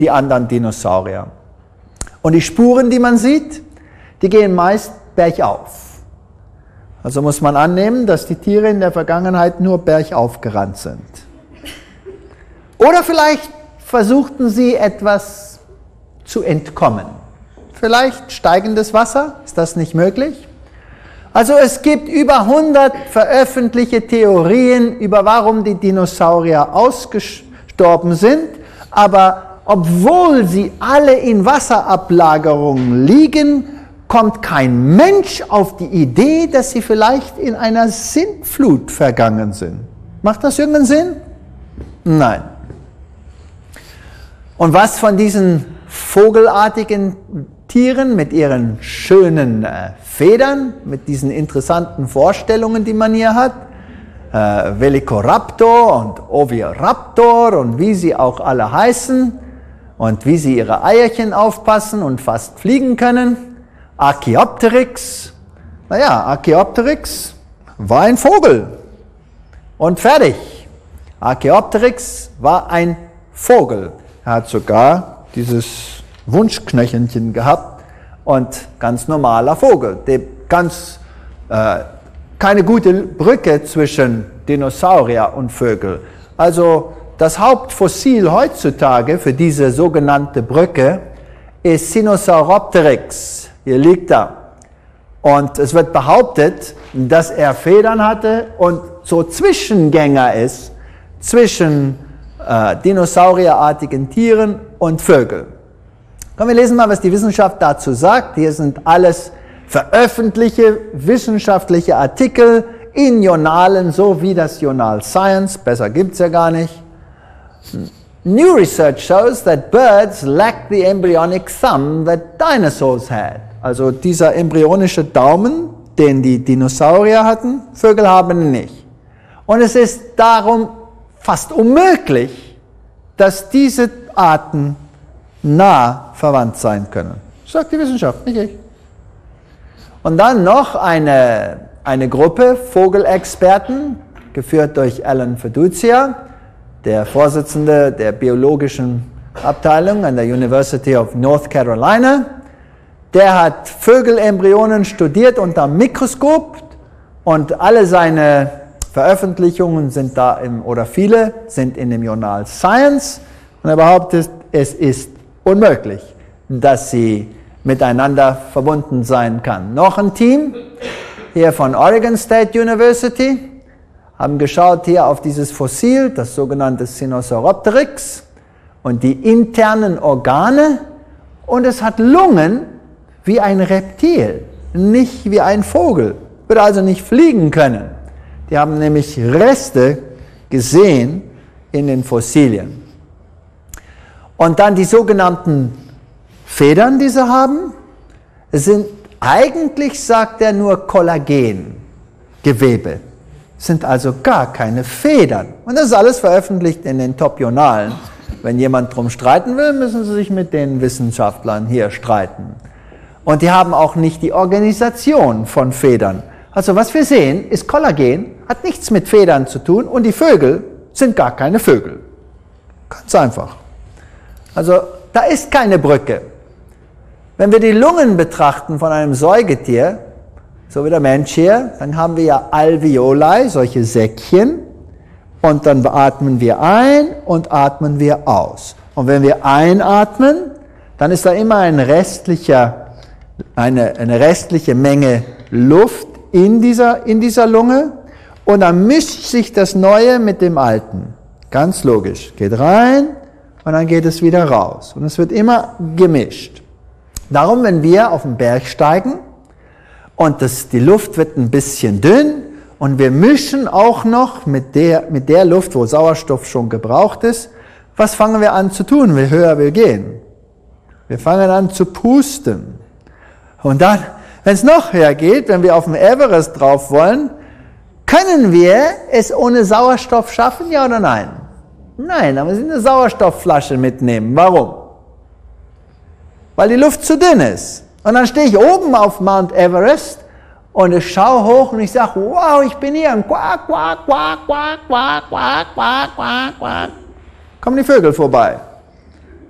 die anderen Dinosaurier. Und die Spuren, die man sieht, die gehen meist bergauf. Also muss man annehmen, dass die Tiere in der Vergangenheit nur bergauf gerannt sind. Oder vielleicht versuchten sie etwas zu entkommen. Vielleicht steigendes Wasser, ist das nicht möglich? Also es gibt über 100 veröffentlichte Theorien über warum die Dinosaurier ausgestorben sind, aber obwohl sie alle in Wasserablagerungen liegen, kommt kein Mensch auf die Idee, dass sie vielleicht in einer Sintflut vergangen sind. Macht das irgendeinen Sinn? Nein. Und was von diesen vogelartigen Tieren mit ihren schönen Federn, mit diesen interessanten Vorstellungen, die man hier hat, Velociraptor und Oviraptor und wie sie auch alle heißen und wie sie ihre Eierchen aufpassen und fast fliegen können, Archaeopteryx, naja, Archaeopteryx war ein Vogel und fertig. Archaeopteryx war ein Vogel. Er hat sogar dieses Wunschknöchelchen gehabt und ganz normaler Vogel. Keine gute Brücke zwischen Dinosaurier und Vögel. Also das Hauptfossil heutzutage für diese sogenannte Brücke ist Sinosauropteryx. Hier liegt er. Und es wird behauptet, dass er Federn hatte und so Zwischengänger ist zwischen dinosaurierartigen Tieren und Vögeln. Komm, wir lesen mal, was die Wissenschaft dazu sagt. Hier sind alles veröffentlichte wissenschaftliche Artikel in Journalen, so wie das Journal Science. Besser gibt es ja gar nicht. New research shows that birds lack the embryonic thumb that dinosaurs had. Also dieser embryonische Daumen, den die Dinosaurier hatten, Vögel haben ihn nicht. Und es ist darum fast unmöglich, dass diese Arten nah verwandt sein können. Sagt die Wissenschaft, nicht ich. Und dann noch eine Gruppe Vogelexperten, geführt durch Alan Fiducia, der Vorsitzende der biologischen Abteilung an der University of North Carolina. Der hat Vögelembryonen studiert unter dem Mikroskop und alle seine Veröffentlichungen sind oder viele sind in dem Journal Science. Und er behauptet, es ist unmöglich, dass sie miteinander verbunden sein kann. Noch ein Team hier von Oregon State University haben geschaut hier auf dieses Fossil, das sogenannte Sinosauropteryx und die internen Organe und es hat Lungen wie ein Reptil, nicht wie ein Vogel, würde also nicht fliegen können. Die haben nämlich Reste gesehen in den Fossilien. Und dann die sogenannten Federn, die sie haben, sind eigentlich, sagt er, nur Kollagengewebe. Sind also gar keine Federn. Und das ist alles veröffentlicht in den Top-Journalen. Wenn jemand drum streiten will, müssen Sie sich mit den Wissenschaftlern hier streiten. Und die haben auch nicht die Organisation von Federn. Also was wir sehen, ist Kollagen, hat nichts mit Federn zu tun und die Vögel sind gar keine Vögel. Ganz einfach. Also da ist keine Brücke. Wenn wir die Lungen betrachten von einem Säugetier, so wie der Mensch hier, dann haben wir ja Alveoli, solche Säckchen, und dann atmen wir ein und atmen wir aus. Und wenn wir einatmen, dann ist da immer eine restliche Menge Luft in dieser Lunge und dann mischt sich das Neue mit dem Alten. Ganz logisch. Geht rein und dann geht es wieder raus. Und es wird immer gemischt. Darum, wenn wir auf den Berg steigen und die Luft wird ein bisschen dünn und wir mischen auch noch mit der Luft, wo Sauerstoff schon gebraucht ist, was fangen wir an zu tun, je höher wir gehen? Wir fangen an zu pusten. Und dann, wenn es noch höher geht, wenn wir auf den Everest drauf wollen, können wir es ohne Sauerstoff schaffen, ja oder nein? Nein, aber wir müssen eine Sauerstoffflasche mitnehmen. Warum? Weil die Luft zu dünn ist. Und dann stehe ich oben auf Mount Everest und ich schaue hoch und ich sage, wow, ich bin hier. Und quack, quack, quack, quack, quack, quack, quack, quack, quack. Kommen die Vögel vorbei.